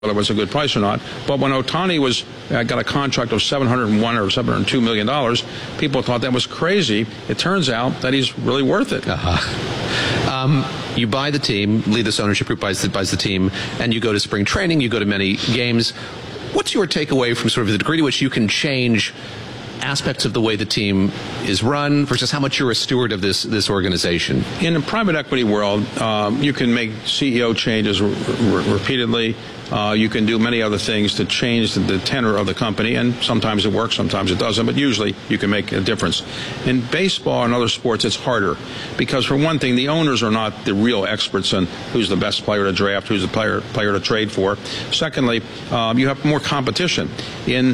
whether it was a good price or not. But when Ohtani got a contract of $701 or $702 million, people thought that was crazy. It turns out that he's really worth it. You buy the team, lead this ownership group buys the team, and you go to spring training, you go to many games. What's your takeaway from sort of the degree to which you can change aspects of the way the team is run versus how much you're a steward of this organization? In the private equity world, you can make CEO changes repeatedly. You can do many other things to change the tenor of the company, and sometimes it works, sometimes it doesn't, but usually you can make a difference. In baseball and other sports, it's harder because, for one thing, the owners are not the real experts on who's the best player to draft, who's the player to trade for. Secondly, you have more competition. In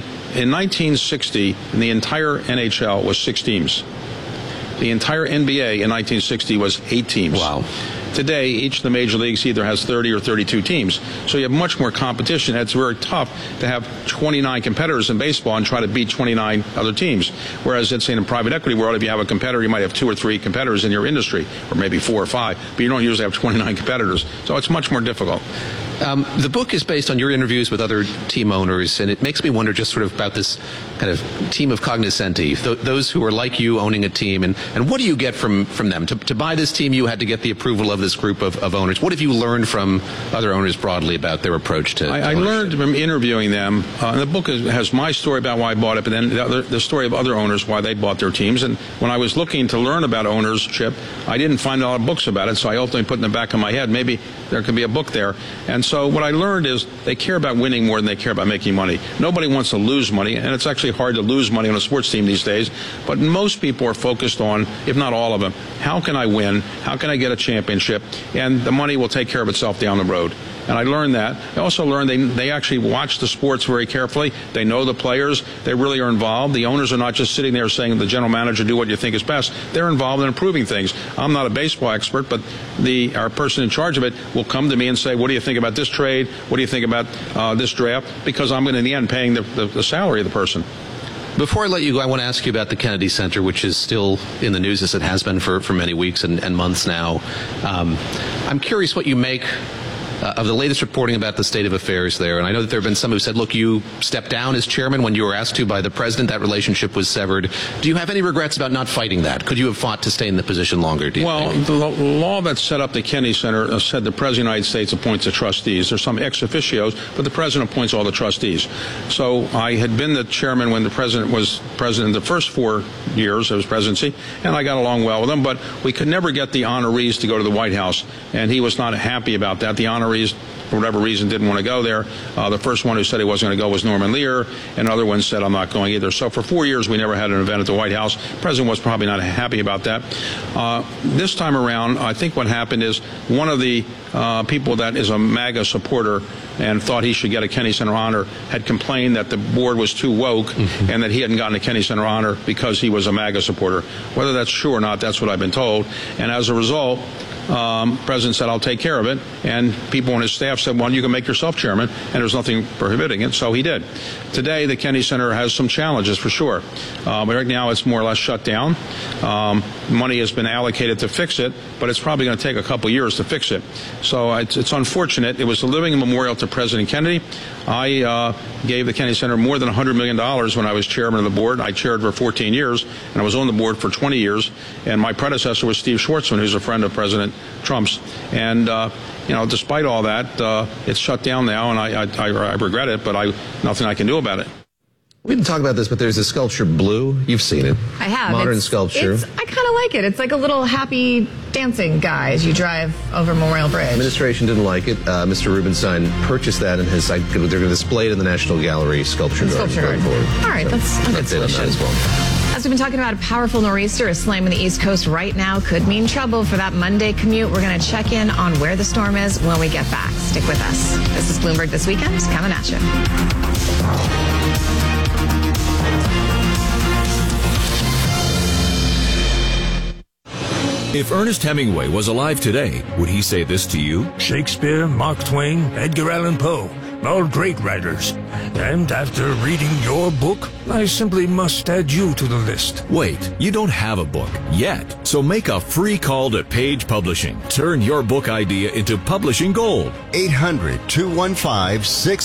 1960, the entire NHL was 6 teams. The entire NBA in 1960 was 8 teams. Wow. Today, each of the major leagues either has 30 or 32 teams. So you have much more competition. It's very tough to have 29 competitors in baseball and try to beat 29 other teams. Whereas, let's say in the private equity world, if you have a competitor, you might have 2 or 3 competitors in your industry, or maybe 4 or 5. But you don't usually have 29 competitors. So it's much more difficult. The book is based on your interviews with other team owners, and it makes me wonder just sort of about this kind of team of cognoscenti, those who are like you owning a team, and what do you get from them? To buy this team, you had to get the approval of this group of owners. What have you learned from other owners broadly about their approach to I learned from interviewing them. And the book has my story about why I bought it, but then the story of other owners, why they bought their teams. And when I was looking to learn about ownership, I didn't find a lot of books about it, so I ultimately put in the back of my head, maybe there could be a book there. And so what I learned is they care about winning more than they care about making money. Nobody wants to lose money, and it's actually hard to lose money on a sports team these days. But most people are focused on, if not all of them, how can I win? How can I get a championship? And the money will take care of itself down the road. And I learned that. I also learned they actually watch the sports very carefully. They know the players. They really are involved. The owners are not just sitting there saying to the general manager, do what you think is best. They're involved in improving things. I'm not a baseball expert, but our person in charge of it will come to me and say, what do you think about this trade? What do you think about this draft? Because I'm going to, in the end, paying the salary of the person. Before I let you go, I want to ask you about the Kennedy Center, which is still in the news as it has been for many weeks and months now. I'm curious what you make of the latest reporting about the state of affairs there. And I know that there have been some who said, look, you stepped down as chairman when you were asked to by the president. That relationship was severed. Do you have any regrets about not fighting that? Could you have fought to stay in the position longer, do you think? The law that set up the Kennedy Center said the President of the United States appoints the trustees. There's some ex officios, but the President appoints all the trustees. So I had been the chairman when the President was president the first 4 years of his presidency, and I got along well with him, but we could never get the honorees to go to the White House, and he was not happy about that. The honorees, for whatever reason, didn't want to go there. The first one who said he wasn't going to go was Norman Lear, and other ones said, I'm not going either. So for 4 years, we never had an event at the White House. The president was probably not happy about that. This time around, I think what happened is one of the people that is a MAGA supporter and thought he should get a Kennedy Center honor had complained that the board was too woke and that he hadn't gotten a Kennedy Center honor because he was a MAGA supporter. Whether that's true or not, that's what I've been told. And as a result, the president said, I'll take care of it. And people on his staff said, well, you can make yourself chairman, and there's nothing prohibiting it. So he did. Today, the Kennedy Center has some challenges, for sure. But right now, it's more or less shut down. Money has been allocated to fix it, but it's probably going to take a couple years to fix it. So it's unfortunate. It was a living memorial to President Kennedy. I gave the Kennedy Center more than $100 million when I was chairman of the board. I chaired for 14 years, and I was on the board for 20 years. And my predecessor was Steve Schwarzman, who's a friend of President Trump's. And despite all that, it's shut down now, and I regret it, but nothing I can do about it. We didn't talk about this, but there's a sculpture, Blue. You've seen it. I have. Modern sculpture. I kind of like it. It's like a little happy dancing guy as you drive over Memorial Bridge. Administration didn't like it. Mr. Rubenstein purchased that and they're going to display it in the National Gallery Sculpture Garden. All right, that's a good solution. As well. As we've been talking about, a powerful nor'easter is slamming the East Coast right now. Could mean trouble for that Monday commute. We're going to check in on where the storm is when we get back. Stick with us. This is Bloomberg This Weekend, coming at you. If Ernest Hemingway was alive today, would he say this to you? Shakespeare, Mark Twain, Edgar Allan Poe. all great writers. And after reading your book, I simply must add you to the list. Wait, you don't have a book yet, so make a free call to Page Publishing. Turn your book idea into publishing gold. 800-215-6